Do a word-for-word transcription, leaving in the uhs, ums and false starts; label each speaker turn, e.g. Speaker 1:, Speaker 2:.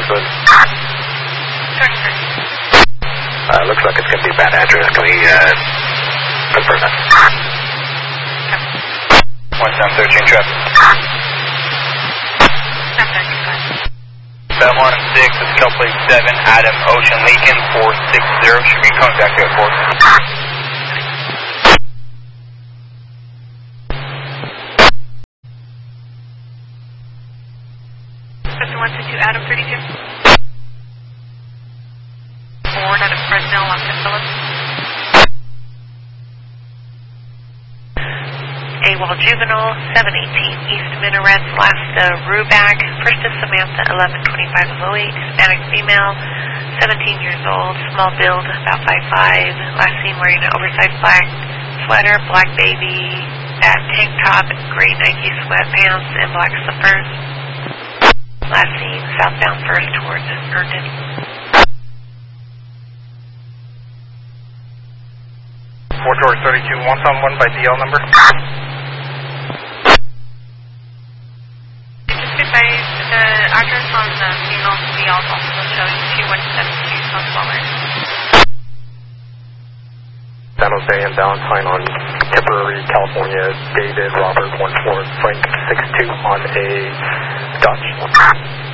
Speaker 1: Westwood? Uh, looks like it's going to be a bad address. Can we uh, confirm that? one seven thirteen traffic. seven one six, it's Cal Plate seven, Adam Ocean Lincoln four six zero. Should be contact at four.
Speaker 2: one two two, Adam thirty-two. Ford out of Fresno, Los Angeles. AWOL Juvenile, seven eighteen East Minaret, last uh, Rubag. First is Samantha, eleven twenty-five oh eight. Hispanic female, seventeen years old, small build, about five five. Last seen wearing an oversized black sweater, black baby, at tank top, gray Nike sweatpants, and black slippers. Last seen southbound first towards Herndon.
Speaker 1: four George thirty-two, wants on one by D L number.
Speaker 2: Just advise the address on the funeral D L is also showing two one seven two South Waller.
Speaker 1: San Jose and Valentine on Tipperary, California. David Robert one four Frank six two on a Dodge.